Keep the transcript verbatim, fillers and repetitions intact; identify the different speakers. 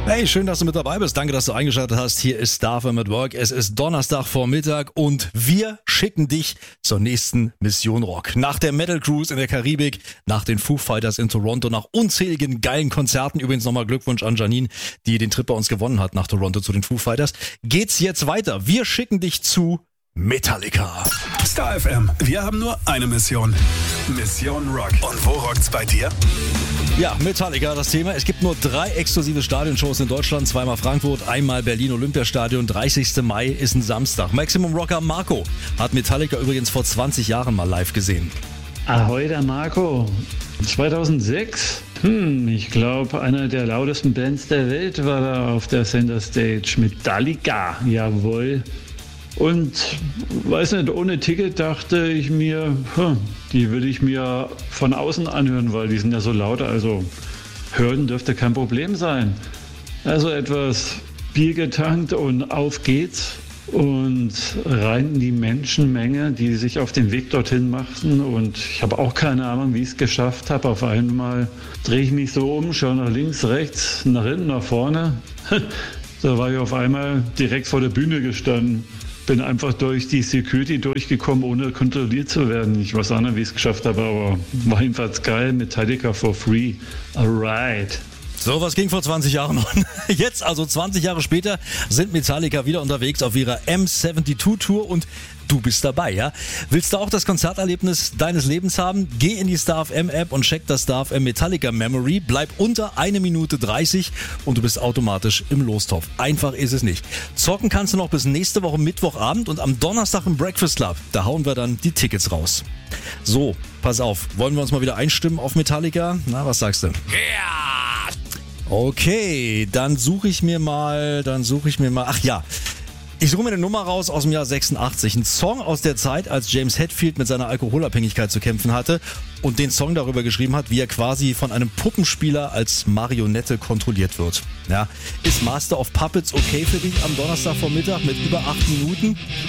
Speaker 1: Hey, schön, dass du mit dabei bist. Danke, dass du eingeschaltet hast. Hier ist Star F M at Work. Es ist Donnerstag Vormittag und wir schicken dich zur nächsten Mission Rock. Nach der Metal Cruise in der Karibik, nach den Foo Fighters in Toronto, nach unzähligen geilen Konzerten. Übrigens nochmal Glückwunsch an Janine, die den Trip bei uns gewonnen hat nach Toronto zu den Foo Fighters. Geht's jetzt weiter. Wir schicken dich zu Metallica.
Speaker 2: Star F M, wir haben nur eine Mission. Mission Rock. Und wo rockt's bei dir?
Speaker 1: Ja, Metallica, das Thema. Es gibt nur drei exklusive Stadionshows in Deutschland. Zweimal Frankfurt, einmal Berlin Olympiastadion. dreißigster Mai ist ein Samstag. Maximum Rocker Marco hat Metallica übrigens vor zwanzig Jahren mal live gesehen.
Speaker 3: Ahoi, der Marco. zweitausendsechs? Hm, ich glaube, einer der lautesten Bands der Welt war da auf der Center Stage. Metallica, jawohl. Und, weiß nicht, ohne Ticket dachte ich mir, hm, die würde ich mir von außen anhören, weil die sind ja so laut, also hören dürfte kein Problem sein. Also etwas Bier getankt und auf geht's und rein in die Menschenmenge, die sich auf den Weg dorthin machten. Und ich habe auch keine Ahnung, wie ich es geschafft habe. Auf einmal drehe ich mich so um, schaue nach links, rechts, nach hinten, nach vorne. Da war ich auf einmal direkt vor der Bühne gestanden. Bin einfach durch die Security durchgekommen, ohne kontrolliert zu werden. Ich weiß auch nicht, wie ich es geschafft habe, aber war jedenfalls geil. Metallica for free. Alright.
Speaker 1: So, was ging vor zwanzig Jahren noch? Jetzt, also zwanzig Jahre später, sind Metallica wieder unterwegs auf ihrer M zweiundsiebzig Tour und du bist dabei, ja? Willst du auch das Konzerterlebnis deines Lebens haben? Geh in die Star F M App und check das Star F M Metallica Memory. Bleib unter eine Minute dreißig und du bist automatisch im Lostopf. Einfach ist es nicht. Zocken kannst du noch bis nächste Woche Mittwochabend und am Donnerstag im Breakfast Club. Da hauen wir dann die Tickets raus. So, pass auf. Wollen wir uns mal wieder einstimmen auf Metallica? Na, was sagst du?
Speaker 2: Yeah!
Speaker 1: Okay, dann suche ich mir mal, dann suche ich mir mal, ach ja, ich suche mir eine Nummer raus aus dem Jahr sechsundachtzig. Ein Song aus der Zeit, als James Hetfield mit seiner Alkoholabhängigkeit zu kämpfen hatte und den Song darüber geschrieben hat, wie er quasi von einem Puppenspieler als Marionette kontrolliert wird. Ja, ist Master of Puppets okay für dich am Donnerstagvormittag mit über acht Minuten?